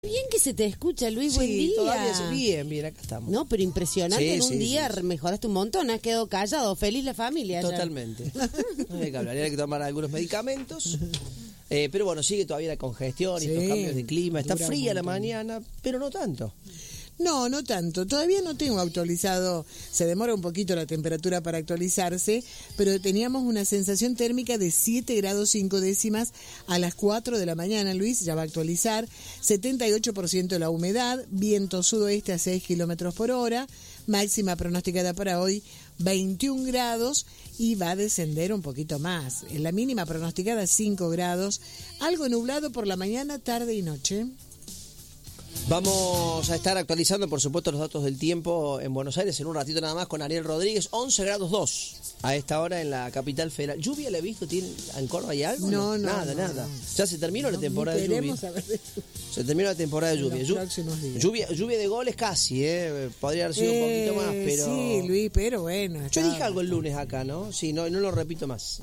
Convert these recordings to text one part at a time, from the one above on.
Bien que se te escucha, Luis, buen día. Sí, todavía bien, acá estamos. No, pero impresionante, Sí, en un sí, día sí. mejoraste un montón, has quedado callado, feliz la familia. ayer. Totalmente. No hay que hablar, hay que tomar algunos medicamentos. Pero bueno, sigue todavía la congestión y estos cambios de clima. Está fría la mañana, pero no tanto. No tanto. Todavía no tengo actualizado. Se demora un poquito la temperatura para actualizarse, pero teníamos una sensación térmica de 7 grados 5 décimas a las 4 de la mañana, Luis, ya va a actualizar. 78% la humedad, viento sudoeste a 6 kilómetros por hora, máxima pronosticada para hoy 21 grados y va a descender un poquito más. En la mínima pronosticada 5 grados, algo nublado por la mañana, tarde y noche. Vamos a estar actualizando, por supuesto, los datos del tiempo en Buenos Aires en un ratito nada más con Ariel Rodríguez. 11 grados 2 a esta hora en la capital federal. ¿Lluvia le he visto? ¿En Córdoba hay algo? No. Nada. Ya se terminó la temporada de lluvia. Se terminó la temporada de lluvia. Lluvia de goles casi, podría haber sido un poquito más, pero... Sí, Luis, pero bueno. Yo dije algo el lunes acá, ¿no? Sí, no lo repito más.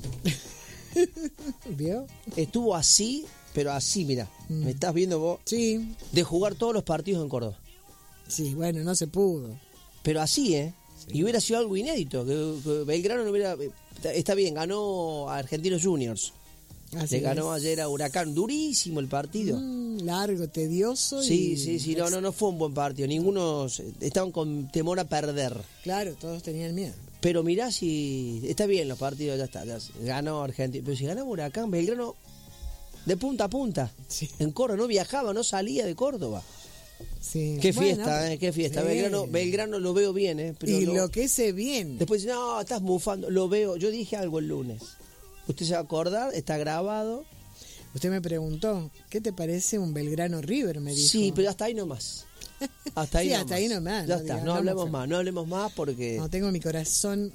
¿Vio? Estuvo así, pero así, mira. ¿Me estás viendo vos? Sí. De jugar todos los partidos en Córdoba. Sí, bueno, no se pudo. Pero así, Sí. Y hubiera sido algo inédito. Que Belgrano no hubiera... Está bien, ganó a Argentinos Juniors. Le ganó ayer a Huracán. Durísimo el partido. Largo, tedioso. Sí. No fue un buen partido. Ninguno... Estaban con temor a perder. Claro, todos tenían miedo. Pero mirá si... Está bien los partidos, ya está. Ganó Argentina. Pero si ganaba Huracán, Belgrano... De punta a punta. Sí. En Córdoba no viajaba, no salía de Córdoba. Sí. Qué fiesta, qué fiesta. Sí. Belgrano lo veo bien, pero y lo que se viene. Después, no, estás bufando. Lo veo. Yo dije algo el lunes. Usted se va a acordar, está grabado. Usted me preguntó, ¿qué te parece un Belgrano River? Me dijo. Sí, pero hasta ahí nomás. Hasta ahí hasta ahí nomás. Ya está, no hablemos más porque... No, tengo mi corazón...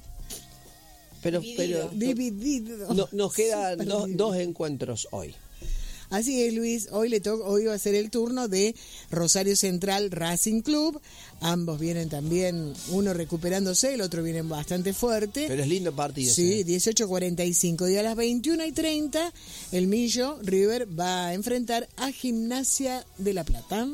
dividido. Nos quedan dos encuentros hoy. Así es, Luis, hoy va a ser el turno de Rosario Central Racing Club. Ambos vienen también, uno recuperándose, el otro viene bastante fuerte. Pero es lindo partido. Sí, 18:45. Y a las 21:30, el Millo River va a enfrentar a Gimnasia de La Plata.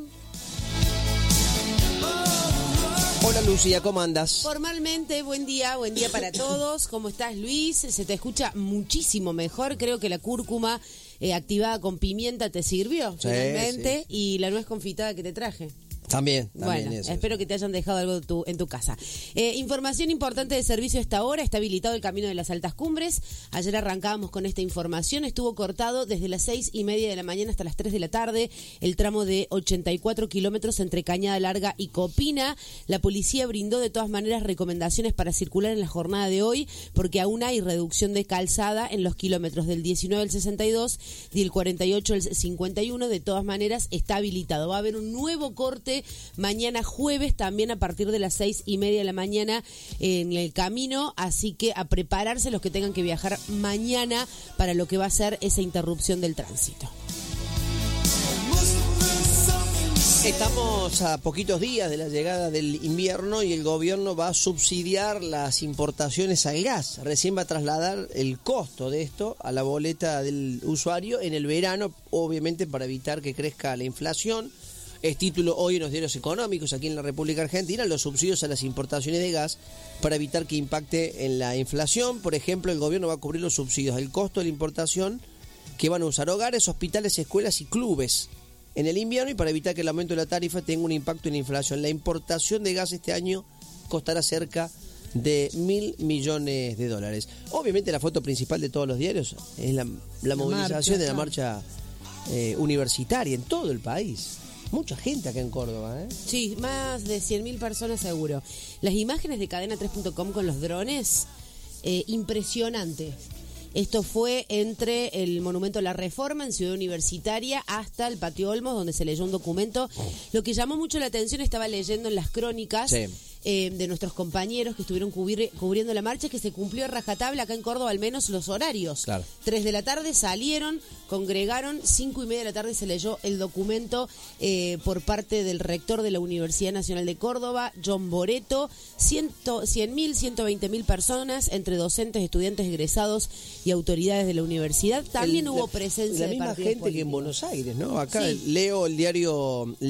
Hola Lucía, ¿cómo andas? Formalmente, buen día para todos. ¿Cómo estás, Luis? Se te escucha muchísimo mejor. Creo que la cúrcuma activada con pimienta te sirvió finalmente. Sí. Y la nuez confitada que te traje. También Bueno, eso. Espero que te hayan dejado algo en tu casa. Información importante de servicio a esta hora. Está habilitado el camino de las Altas Cumbres. Ayer arrancábamos con esta información. Estuvo cortado desde las 6:30 de la mañana hasta las 3 de la tarde el tramo de 84 kilómetros entre Cañada Larga y Copina. La policía brindó de todas maneras recomendaciones para circular en la jornada de hoy porque aún hay reducción de calzada en los kilómetros del 19 al 62 y el 48 al 51. De todas maneras está habilitado. Va a haber un nuevo corte mañana jueves también a partir de las 6:30 de la mañana en el camino, así que a prepararse los que tengan que viajar mañana para lo que va a ser esa interrupción del tránsito. Estamos a poquitos días de la llegada del invierno y el gobierno va a subsidiar las importaciones al gas. Recién va a trasladar el costo de esto a la boleta del usuario en el verano, obviamente para evitar que crezca la inflación. Es título hoy en los diarios económicos aquí en la República Argentina, los subsidios a las importaciones de gas para evitar que impacte en la inflación. Por ejemplo, el gobierno va a cubrir los subsidios del costo de la importación que van a usar hogares, hospitales, escuelas y clubes en el invierno y para evitar que el aumento de la tarifa tenga un impacto en la inflación. La importación de gas este año costará cerca de $1.000 millones. Obviamente la foto principal de todos los diarios es la movilización de la marcha universitaria en todo el país. Mucha gente acá en Córdoba, Sí, más de 100.000 personas seguro. Las imágenes de cadena3.com con los drones, impresionante. Esto fue entre el Monumento a la Reforma en Ciudad Universitaria hasta el Patio Olmos, donde se leyó un documento. Lo que llamó mucho la atención, estaba leyendo en las crónicas, de nuestros compañeros que estuvieron cubriendo la marcha, es que se cumplió a rajatabla acá en Córdoba al menos los horarios. Claro. 3 de la tarde salieron, congregaron, 5:30 de la tarde se leyó el documento por parte del rector de la Universidad Nacional de Córdoba, John Boreto, 100.000, 120.000 personas, entre docentes, estudiantes, egresados y autoridades de la universidad. También hubo presencia de la misma partidos gente políticos. que en Buenos Aires, ¿no? Acá Sí. leo el diario